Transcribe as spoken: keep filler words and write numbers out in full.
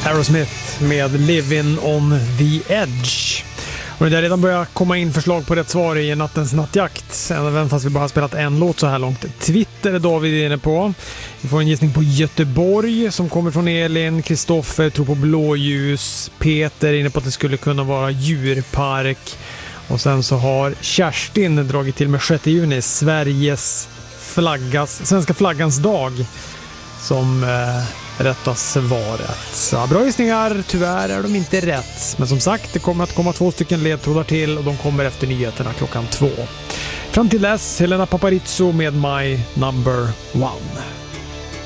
Aerosmith med Living on the Edge. Och det har redan börjat komma in förslag på rätt svar i nattens nattjakt. Även fast vi bara har spelat en låt så här långt. Twitter är David inne på. Vi får en gissning på Göteborg som kommer från Elin. Kristoffer tror på blåljus. Peter är inne på att det skulle kunna vara djurpark. Och sen så har Kerstin dragit till med sjätte juni, Sveriges flaggas, svenska flaggans dag, som eh, rätta svaret. Så bra gissningar, tyvärr är de inte rätt. Men som sagt, det kommer att komma två stycken ledtrådar till och de kommer efter nyheterna klockan två. Fram till dess, Helena Paparizou med My Number One.